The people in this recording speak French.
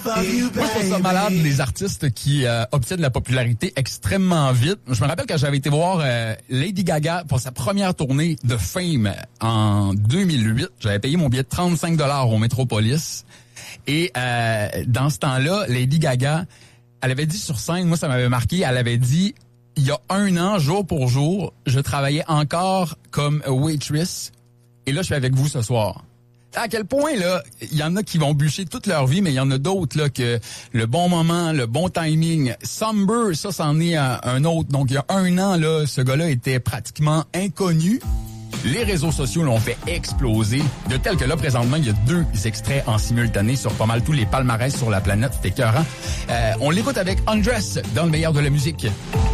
Moi, je trouve ça malade, les artistes qui obtiennent la popularité extrêmement vite. Je me rappelle quand j'avais été voir Lady Gaga pour sa première tournée de Fame en 2008. J'avais payé mon billet de 35$ au Metropolis. Et dans ce temps-là, Lady Gaga, elle avait dit sur scène, moi ça m'avait marqué, elle avait dit, il y a 1 an, jour pour jour, je travaillais encore comme waitress. Et là, je suis avec vous ce soir. À quel point, là, il y en a qui vont bûcher toute leur vie, mais il y en a d'autres, là, que le bon moment, le bon timing. Somber, ça, c'en est un autre. Donc, il y a 1 an, là, ce gars-là était pratiquement inconnu. Les réseaux sociaux l'ont fait exploser, de tel que là, présentement, il y a 2 extraits en simultané sur pas mal tous les palmarès sur la planète. C'est écœurant. On l'écoute avec Undress dans le meilleur de la musique.